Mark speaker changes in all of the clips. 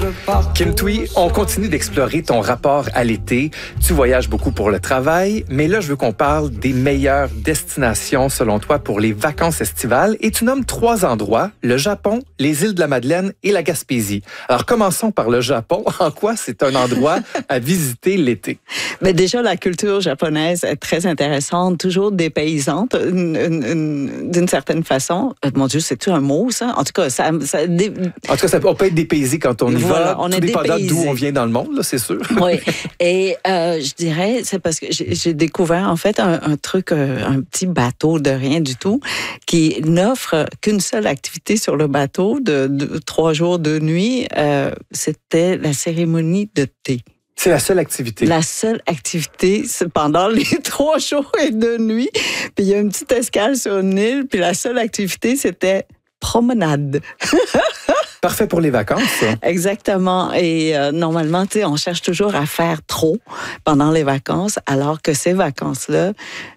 Speaker 1: Kim Thuy, on continue d'explorer ton rapport à l'été. Tu voyages beaucoup pour le travail, mais là, je veux qu'on parle des meilleures destinations, selon toi, pour les vacances estivales. Et tu nommes 3 endroits, le Japon, les îles de la Madeleine et la Gaspésie. Alors, commençons par le Japon. En quoi c'est un endroit à visiter l'été?
Speaker 2: Mais déjà, la culture japonaise est très intéressante, toujours dépaysante, d'une certaine façon. Mon Dieu, c'est-tu un mot, ça? En tout cas,
Speaker 1: on peut être dépaysé quand on y va, tout dépendant d'où on vient dans le monde, là, c'est sûr.
Speaker 2: Oui, et je dirais, c'est parce que j'ai découvert, en fait, un truc, un petit bateau de rien du tout, qui n'offre qu'une seule activité sur le bateau de 3 jours, 2 nuits. C'était la cérémonie de thé.
Speaker 1: C'est la seule activité?
Speaker 2: La seule activité, c'est pendant les 3 jours et 2 nuits. Puis il y a une petite escale sur une île, puis la seule activité, c'était promenade.
Speaker 1: Parfait pour les vacances, ça.
Speaker 2: Exactement. Et normalement, tu sais, on cherche toujours à faire trop pendant les vacances, alors que ces vacances-là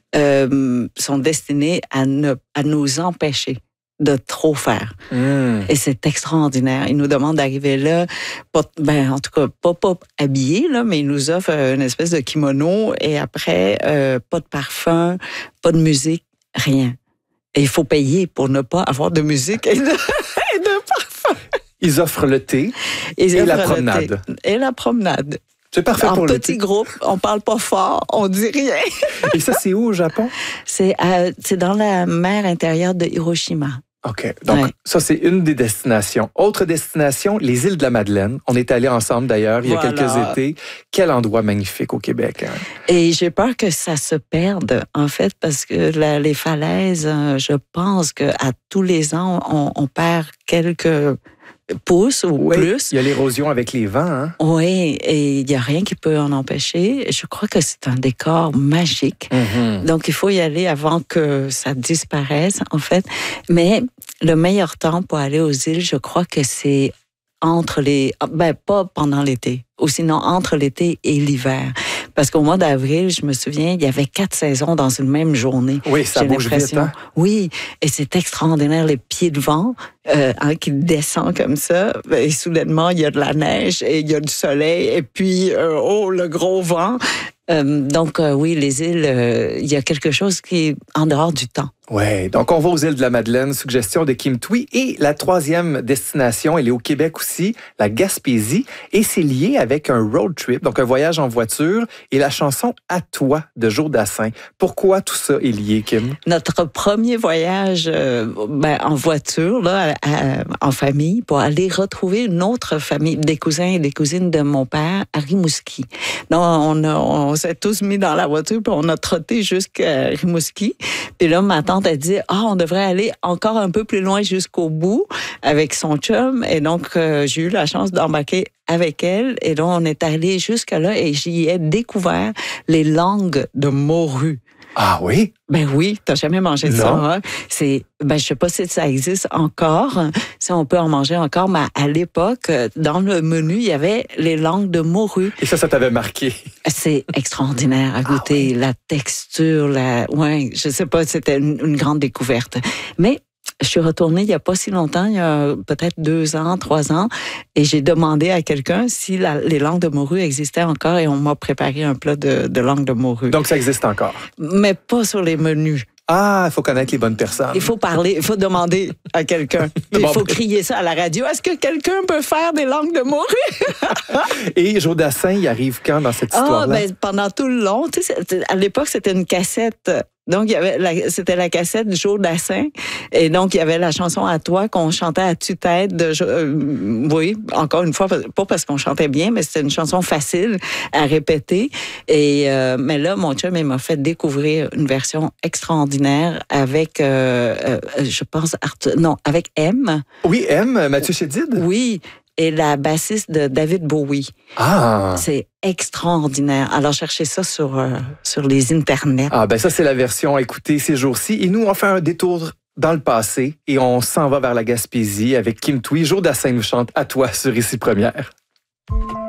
Speaker 2: sont destinées à nous empêcher de trop faire. Et c'est extraordinaire. Ils nous demandent d'arriver là, en tout cas, pas habillés, là, mais ils nous offrent une espèce de kimono et après, pas de parfum, pas de musique, rien. Et il faut payer pour ne pas avoir de musique et de parfum.
Speaker 1: Ils offrent le thé et la promenade.
Speaker 2: Et la promenade.
Speaker 1: C'est parfait pour l'été.
Speaker 2: En petit groupe, on parle pas fort, on dit rien.
Speaker 1: Et ça, c'est où au Japon?
Speaker 2: C'est dans la mer intérieure de Hiroshima.
Speaker 1: OK. Donc, ça, c'est une des destinations. Autre destination, les îles de la Madeleine. On est allés ensemble, d'ailleurs, il y a quelques étés. Quel endroit magnifique au Québec. Hein?
Speaker 2: Et j'ai peur que ça se perde, en fait, parce que les falaises, je pense qu'à tous les ans, on perd quelques pouces ou plus.
Speaker 1: Il y a l'érosion avec les vents. Hein?
Speaker 2: Oui, et il n'y a rien qui peut en empêcher. Je crois que c'est un décor magique. Mm-hmm. Donc, il faut y aller avant que ça disparaisse, en fait. Mais le meilleur temps pour aller aux îles, je crois que c'est entre pas pendant l'été, ou sinon entre l'été et l'hiver. Parce qu'au mois d'avril, je me souviens, il y avait 4 saisons dans une même journée.
Speaker 1: Oui, ça bouge vite, hein?
Speaker 2: Oui, et c'est extraordinaire, les pieds de vent qui descend comme ça. Et soudainement, il y a de la neige et il y a du soleil. Et puis, le gros vent. Oui, les îles, il y a quelque chose qui est en dehors du temps.
Speaker 1: Oui, donc on va aux îles de la Madeleine, suggestion de Kim Thuy. Et la 3e destination, elle est au Québec aussi, la Gaspésie. Et c'est lié avec un road trip, donc un voyage en voiture, et la chanson « À toi » de Joe Dassin. Pourquoi tout ça est lié, Kim? Notre
Speaker 2: premier voyage en voiture, là, en famille, pour aller retrouver une autre famille, des cousins et des cousines de mon père à Rimouski. Donc, on s'est tous mis dans la voiture, puis on a trotté jusqu'à Rimouski. Puis là, ma tante a dit, on devrait aller encore un peu plus loin jusqu'au bout avec son chum. Et donc, j'ai eu la chance d'embarquer avec elle. Et là, on est allé jusque-là et j'y ai découvert les langues de morue.
Speaker 1: Ah oui?
Speaker 2: Ben oui, t'as jamais mangé ça. Hein? Je sais pas si ça existe encore, si on peut en manger encore, mais à l'époque, dans le menu, il y avait les langues de morue.
Speaker 1: Et ça t'avait marqué? C'est
Speaker 2: extraordinaire à goûter, la texture, je sais pas, c'était une grande découverte. Mais je suis retournée il n'y a pas si longtemps, il y a peut-être 2 ans, 3 ans, et j'ai demandé à quelqu'un si les langues de morue existaient encore et on m'a préparé un plat de langue de morue.
Speaker 1: Donc ça existe encore?
Speaker 2: Mais pas sur les menus.
Speaker 1: Ah, il faut connaître les bonnes personnes.
Speaker 2: Il faut parler, il faut demander à quelqu'un. Il faut crier ça à la radio. Est-ce que quelqu'un peut faire des langues de morue?
Speaker 1: Et Joe Dassin, il arrive quand dans cette histoire-là?
Speaker 2: Pendant tout le long. Tu sais, à l'époque, c'était une cassette. Donc, c'était la cassette Joe Dassin. Et donc, il y avait la chanson « À toi » qu'on chantait à tue-tête. Oui, encore une fois, pas parce qu'on chantait bien, mais c'était une chanson facile à répéter. Mais là, mon chum, il m'a fait découvrir une version extraordinaire avec, je pense, avec M.
Speaker 1: Oui, M, Mathieu Chédid?
Speaker 2: Oui. Et la bassiste de David Bowie.
Speaker 1: Ah!
Speaker 2: C'est extraordinaire. Alors, cherchez ça sur les internets.
Speaker 1: Ah, ben ça, c'est la version à écouter ces jours-ci. Et nous, on fait un détour dans le passé et on s'en va vers la Gaspésie avec Kim Thuy. Joe Dassin nous chante « À toi » sur Ici Première.